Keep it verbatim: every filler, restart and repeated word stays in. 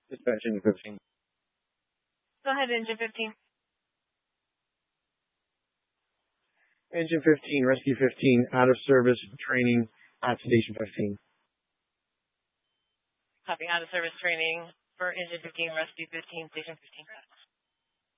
Dispatch Engine fifteen. Go ahead, Engine fifteen. Engine fifteen, Rescue fifteen, out of service training at Station fifteen. Copy, out of service training for Engine fifteen, Rescue fifteen, Station fifteen.